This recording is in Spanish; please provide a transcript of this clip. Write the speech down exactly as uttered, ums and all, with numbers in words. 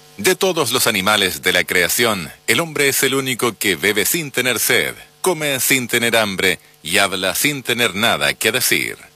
De todos los animales de la creación, el hombre es el único que bebe sin tener sed, come sin tener hambre y habla sin tener nada que decir.